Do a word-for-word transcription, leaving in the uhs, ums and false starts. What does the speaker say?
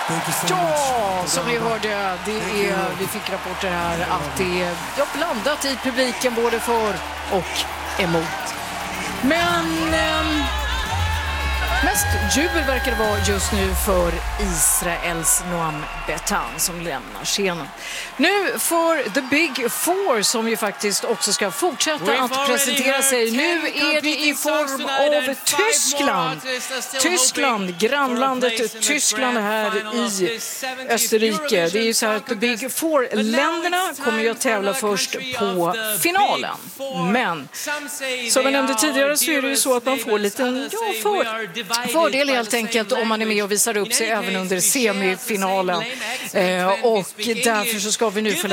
Ja, som vi hörde, det är, vi fick rapporter här att det är ja, blandat i publiken både för och emot. Men eh, mest jubel verkar det vara just nu för Israels Noam Betan som lämnar scenen. Nu för The Big Four som ju faktiskt också ska fortsätta att presentera sig. Nu är det i form av Tyskland. Tyskland, grannlandet Tyskland här i Österrike. Det är ju så här att The Big Four-länderna kommer ju att tävla först på finalen. Men som jag nämnde tidigare så är det ju så att man får lite ja, för, fördel helt enkelt om man är med och visar upp sig även under semifinalen. Eh, och därför så ska vi nu få